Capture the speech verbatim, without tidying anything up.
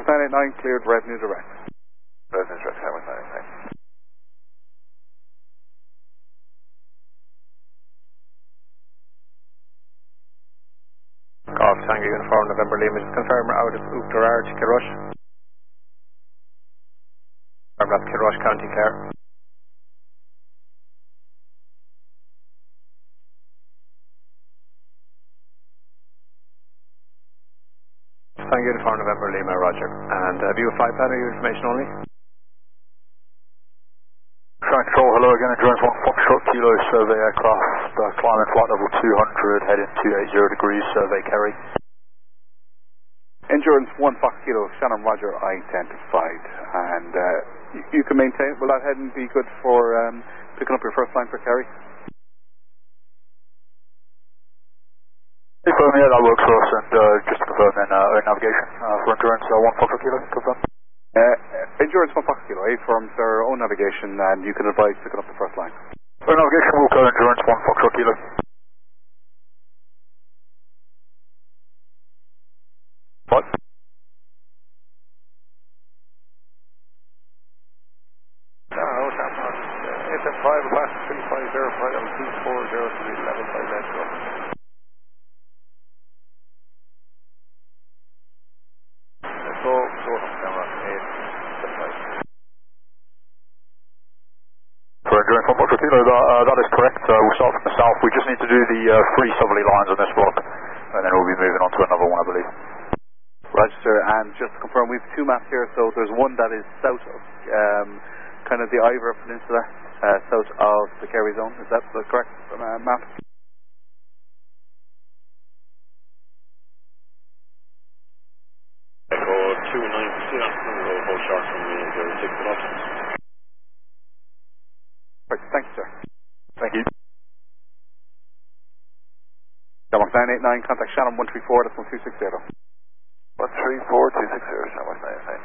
nine eight nine, cleared revenue direct. Revenue direct, Shamrock nine eight nine. Golf Tango Uniform November Lima, just confirm we're out of Uachtar to Kilrush. Confirm that's Kilrush County Clare. Tango Uniform November Lima, Roger. And uh, view of flight plan or your information only? Ground control, hello again, Endurance one Foxtrot Kilo, survey aircraft, uh, climbing flight level two hundred, heading two eighty degrees, survey Kerry. Endurance one Fox Kilo, Shannon Roger, identified. And uh, you, you can maintain, will that heading be good for um, picking up your first line for Kerry? Confirm, yeah, that works for us, and uh, just to confirm then, uh, navigation uh, for Endurance uh, one Foxtrot Kilo, confirm. Uh, Endurance one Fox Kilo, A firms their own navigation, and you can advise picking up the first line. So navigation will go Endurance one Foxtrot Kilo. What? No, no, it's a five, class three five zero, five level two four zero three, level five metro. So, so, camera eight, seven five. For Endurance one Foxtrot Kilo, that, uh, that is correct. Uh, we'll start from the south. We just need to do the uh, three southerly lines on this block, and then we'll be moving on to another one, I believe. Register, and just to confirm, we have two maps here, so there's one that is south of um, kind of the Iver Peninsula, uh, south of the Kerry zone. Is that the correct uh, map? Echo two nine six, we'll hold short from the zero six options. Right, thank you, sir. Thank you. Shamrock nine eight nine, contact Shannon one three four, that's one two six zero. one three four two six zero, Shamrock nine eight nine.